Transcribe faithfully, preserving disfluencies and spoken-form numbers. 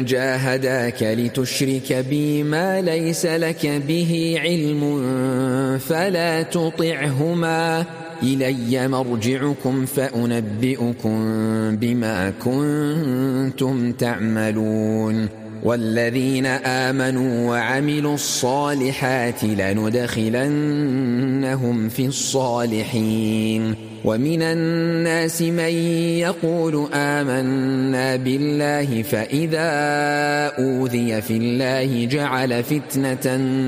جاهداك لتشرك بي ما ليس لك به علم فلا تطعهما إلي مرجعكم فأنبئكم بما كنتم تعملون والذين آمنوا وعملوا الصالحات لندخلنهم في الصالحين ومن الناس من يقول آمنا بالله فإذا أوذي في الله جعل فتنة